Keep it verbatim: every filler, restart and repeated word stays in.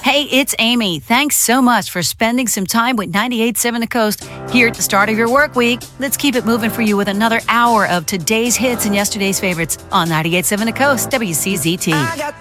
Hey, it's Amy. Thanks so much for spending some time with ninety-eight point seven The Coast here at the start of your work week. Let's keep it moving for you with another hour of today's hits and yesterday's favorites on ninety-eight point seven The Coast, W C Z T.